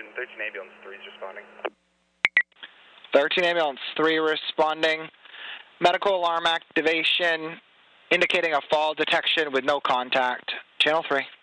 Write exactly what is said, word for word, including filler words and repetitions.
engine, thirteen ambulance three is responding. thirteen ambulance three responding. Medical alarm activation indicating a fall detection with no contact. Channel three.